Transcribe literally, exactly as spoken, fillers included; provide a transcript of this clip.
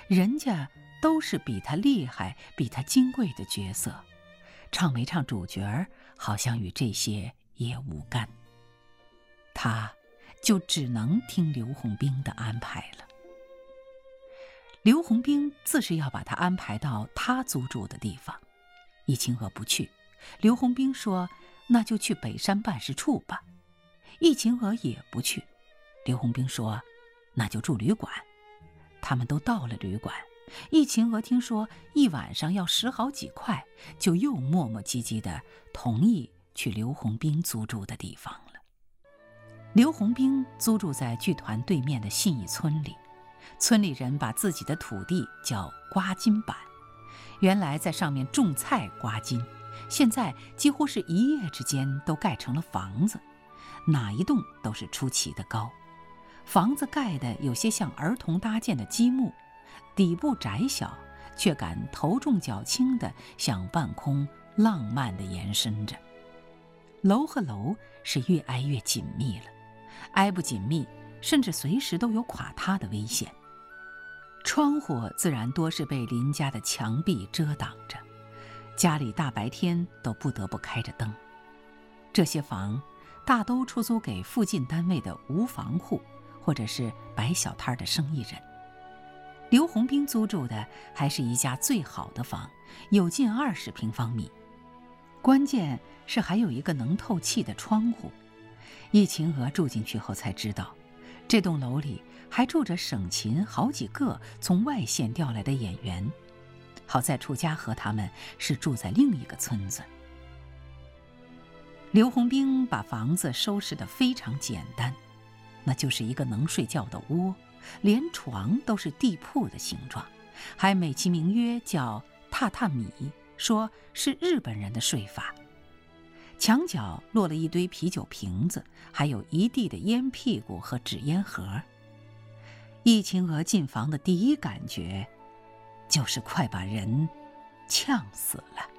人家都是比他厉害、比他金贵的角色，唱没唱主角儿，好像与这些也无干。他就只能听刘洪兵的安排了。刘洪兵自是要把他安排到他租住的地方，易清娥不去。刘洪兵说：“那就去北山办事处吧。”易清娥也不去。刘洪兵说：“那就住旅馆。”他们都到了旅馆，易清娥听说一晚上要十好几块，就又磨磨唧唧地同意去刘洪兵租住的地方了。刘洪兵租住在剧团对面的信义村里，村里人把自己的土地叫刮金板，原来在上面种菜刮金，现在几乎是一夜之间都盖成了房子，哪一栋都是出奇的高。房子盖的有些像儿童搭建的积木，底部窄小，却敢头重脚轻地向半空浪漫地延伸着。楼和楼是越挨越紧密了，挨不紧密，甚至随时都有垮塌的危险。窗户自然多是被邻家的墙壁遮挡着，家里大白天都不得不开着灯。这些房大都出租给附近单位的无房户，或者是摆小摊的生意人。刘洪兵租住的还是一家最好的房，有近二十平方米，关键是还有一个能透气的窗户。易清娥住进去后才知道，这栋楼里还住着省琴好几个从外县调来的演员，好在楚家和他们是住在另一个村子。刘洪兵把房子收拾得非常简单，那就是一个能睡觉的窝，连床都是地铺的形状，还美其名曰叫榻榻米，说是日本人的睡法。墙角落了一堆啤酒瓶子，还有一地的烟屁股和纸烟盒。易清娥进房的第一感觉就是快把人呛死了。